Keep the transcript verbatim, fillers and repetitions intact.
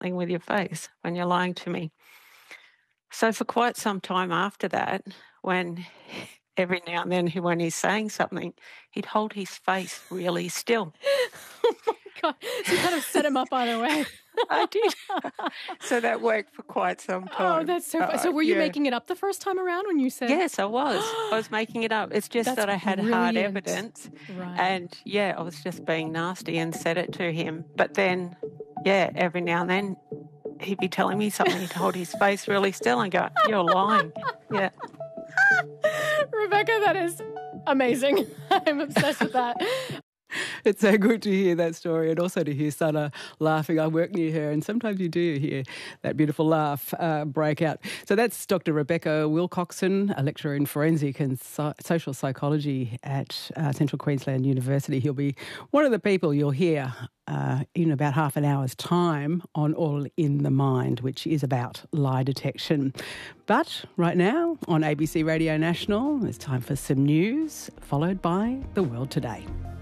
something with your face when you're lying to me. So for quite some time after that, when every now and then he- when he's saying something, he'd hold his face really still. Oh my God. So you kind of set him up either way. I did. So that worked for quite some time. Oh, that's so Uh, fu- So were you yeah. making it up the first time around when you said... Yes, I was. I was making it up. It's just That's that I had hard brilliant. evidence. Right. And, yeah, I was just being nasty and said it to him. But then, yeah, every now and then he'd be telling me something. He'd hold his face really still and go, "You're lying." Yeah. Rebecca, that is amazing. I'm obsessed with that. It's so good to hear that story and also to hear Sana laughing. I work near her and sometimes you do hear that beautiful laugh uh, break out. So that's Doctor Rebecca Wilcoxon, a lecturer in forensic and so- social psychology at uh, Central Queensland University. He'll be one of the people you'll hear uh, in about half an hour's time on All in the Mind, which is about lie detection. But right now on A B C Radio National, it's time for some news, followed by The World Today.